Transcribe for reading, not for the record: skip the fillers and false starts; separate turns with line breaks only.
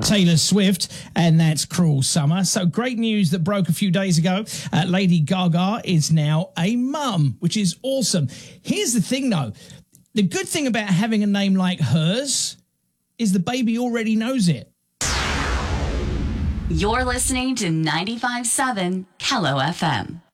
Taylor Swift, and that's Cruel Summer. So great news that broke a few days ago. Lady Gaga is now a mum, which is awesome. Here's the thing, though. The good thing about having a name like hers is the baby already knows it.
You're listening to 95.7 Kello FM.